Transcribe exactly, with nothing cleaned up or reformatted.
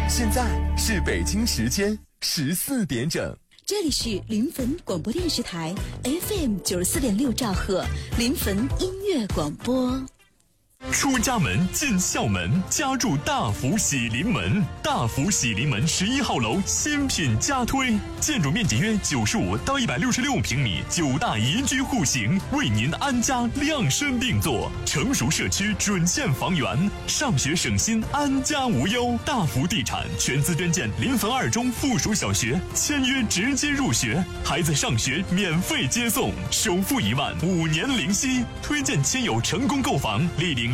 现在是北京时间十四点整。 这里是临汾广播电视台 F M 九十四点六兆赫临汾音乐广播。 出家门进校门，家住大福喜临门。大福喜临门十一号楼新品加推，建筑面积约九十五到一百六十六平米，九大宜居户型，为您安家量身定做。成熟社区准线房源，上学省心，安家无忧。大福地产全资捐建临汾二中附属小学，签约直接入学，孩子上学免费接送，首付一万，五年零息。推荐亲友成功购房，立领